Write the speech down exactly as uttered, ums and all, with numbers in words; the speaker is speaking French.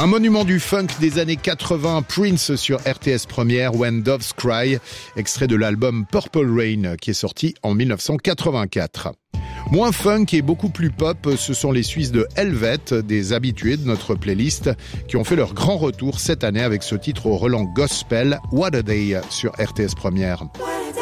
Un monument du funk des années quatre-vingts, Prince sur R T S Première, When Doves Cry, extrait de l'album Purple Rain qui est sorti en mille neuf cent quatre-vingt-quatre. Moins funk et beaucoup plus pop, ce sont les Suisses de Helvet, des habitués de notre playlist, qui ont fait leur grand retour cette année avec ce titre au relent gospel, What a Day sur R T S Première.